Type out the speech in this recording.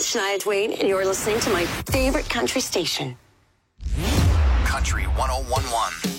It's Shania Twain, and you're listening to my favorite country station. Country 101.1.